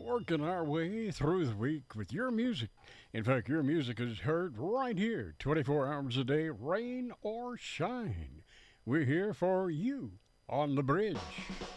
working our way through the week with your music. In fact, your music is heard right here, 24 hours a day, rain or shine. We're here for you on the bridge.